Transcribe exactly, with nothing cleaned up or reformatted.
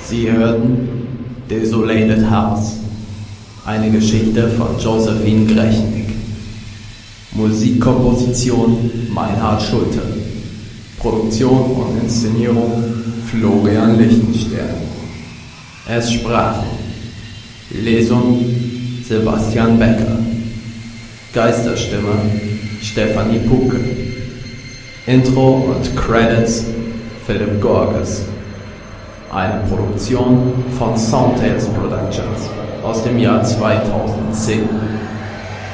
Sie hörten Desolated House, eine Geschichte von Josephine Grechnick. Musikkomposition Meinhard Schulte. Produktion und Inszenierung Florian Lichtenstern. Es sprachen Lesung Sebastian Becker, Geisterstimme Stefanie Puke, Intro und Credits Philipp Gorges. Eine Produktion von Soundtales Productions aus dem Jahr zweitausendzehn.